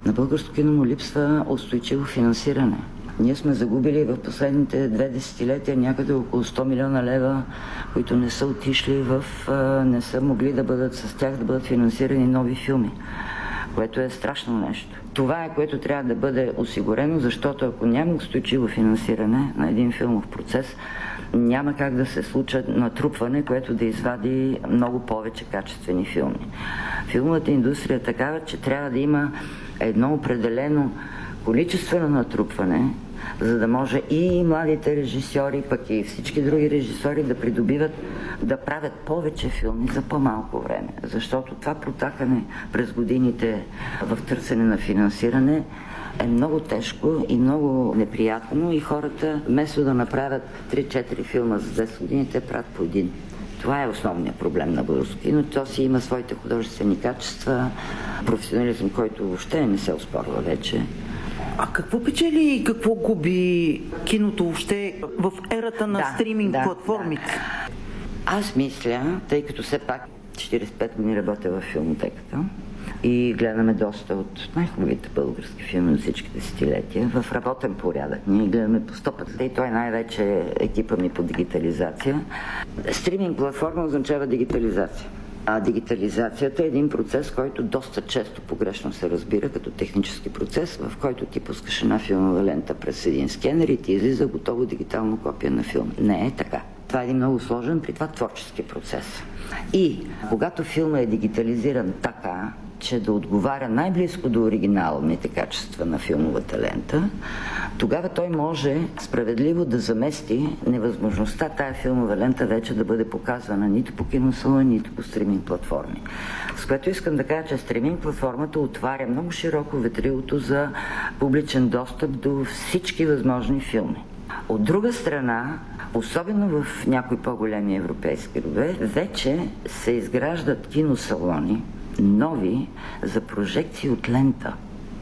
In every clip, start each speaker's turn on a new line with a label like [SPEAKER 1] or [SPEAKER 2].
[SPEAKER 1] На българското кино му липсва устойчиво финансиране. Ние сме загубили в последните 2 десетилетия някъде около 100 милиона лева, които не са отишли не са могли да бъдат с тях да бъдат финансирани нови филми, което е страшно нещо. Това е, което трябва да бъде осигурено, защото ако няма устойчиво финансиране на един филмов процес, няма как да се случи натрупване, което да извади много повече качествени филми. Филмовата индустрия е такава, че трябва да има едно определено количествено натрупване, за да може и младите режисьори, пък и всички други режисьори да придобиват, да правят повече филми за по-малко време. Защото това протакане през годините в търсене на финансиране е много тежко и много неприятно и хората, вместо да направят 3-4 филма за 10 години, те правят по един. Това е основният проблем на българското кино. То си има своите художествени качества, професионализъм, който въобще не се оспорва вече.
[SPEAKER 2] А какво печели и какво губи киното въобще в ерата на стриминг платформите?
[SPEAKER 1] Да. Аз мисля, тъй като все пак 45 години работя в филмотеката и гледаме доста от най-хубавите български филми от всички десетилетия в работен порядък. Ние гледаме по 100 пъти и той най-вече екипа ми по дигитализация. Стриминг платформа означава дигитализация. А дигитализацията е един процес, който доста често погрешно се разбира като технически процес, в който ти пускаш една филмова лента през един скенер и ти излиза готово дигитално копие на филм. Не е така. Това е един много сложен, при това творчески процес. И когато филма е дигитализиран така, че да отговаря най-близко до оригиналните качества на филмовата лента, тогава той може справедливо да замести невъзможността тая филмова лента вече да бъде показвана нито по киносалони, нито по стриминг платформи. С което искам да кажа, че стриминг платформата отваря много широко ветрилото за публичен достъп до всички възможни филми. От друга страна, особено в някои по-големи европейски градове, вече се изграждат киносалони, нови, за прожекции от лента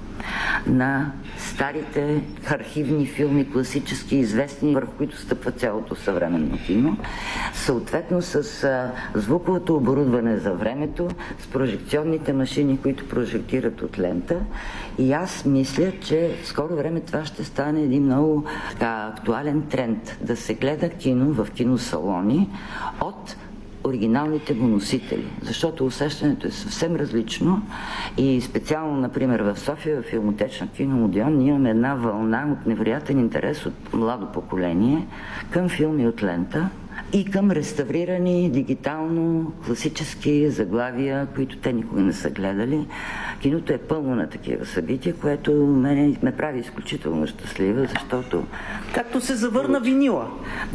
[SPEAKER 1] на старите архивни филми, класически известни, върху които стъпва цялото съвременно кино, съответно с звуковото оборудване за времето, с прожекционните машини, които прожектират от лента. И аз мисля, че в скоро време това ще стане един много актуален тренд, да се гледа кино в киносалони от оригиналните му носители, защото усещането е съвсем различно и специално, например, в София, в филмотечна кино Одеон, ние имаме една вълна от невероятен интерес от младо поколение към филми от лента и към реставрирани дигитално класически заглавия, които те никога не са гледали. Киното е пълно на такива събития, което ме прави изключително щастлива, защото...
[SPEAKER 2] Както се завърна винила.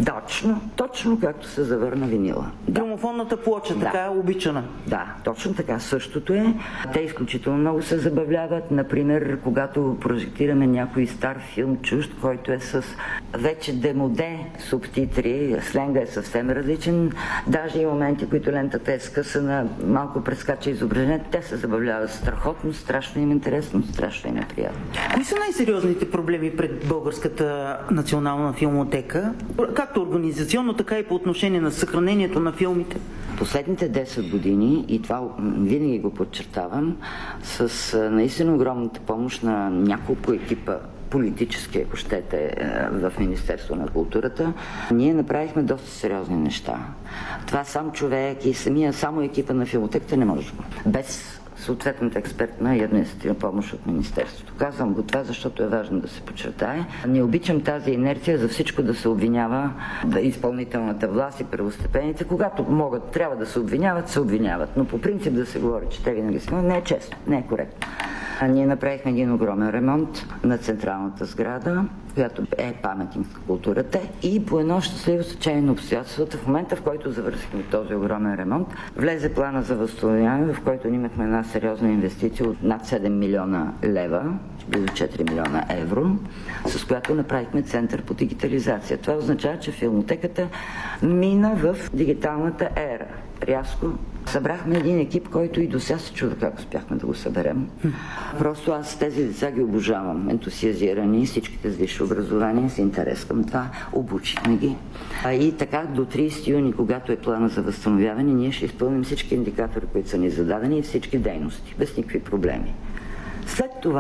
[SPEAKER 1] Точно както се завърна винила.
[SPEAKER 2] Грамофонната плоча, така е обичана.
[SPEAKER 1] Да, точно така. Същото е. Те изключително много се забавляват. Например, когато прожектираме някой стар филм чужд, който е с вече демоде субтитри, сленга е съвсем различен. Даже и моменти, които лентата е скъсана, малко прескача изображението, те се забавляват страхотно, страшно им интересно, страшно им е приятно.
[SPEAKER 2] Кои са най-сериозните проблеми пред Българската национална филмотека, както организационно, така и по отношение на съхранението на филмите?
[SPEAKER 1] Последните 10 години, и това винаги го подчертавам, с наистина огромната помощ на няколко екипа политически, ако щете, в Министерство на културата, ние направихме доста сериозни неща. Това сам човек и само екипа на филмотеката не може. Без съответната експертна и административна помощ от Министерството. Казвам го това, защото е важно да се подчертае. Не обичам тази инерция за всичко да се обвинява изпълнителната власт и първостепенните. Когато могат, трябва да се обвиняват, но по принцип да се говори, че те винаги са, не е честно, не е коректно. Ние направихме един огромен ремонт на централната сграда, която е паметник на културата, и по едно щастливо стечение на обстоятелствата, в момента, в който завършихме този огромен ремонт, влезе плана за възстановяване, в който имахме една сериозна инвестиция от над 7 милиона лева, близо 4 милиона евро, с която направихме център по дигитализация. Това означава, че филмотеката мина в дигиталната ера. Рязко събрахме един екип, който и до сега се чуда как успяхме да го съберем. Просто аз тези деца ги обожавам, ентусиазирани, всичките с висше образование, с интерес към това, обучихме ги. И така до 30 юни, когато е плана за възстановяване, ние ще изпълним всички индикатори, които са ни зададени, и всички дейности, без никакви проблеми. След това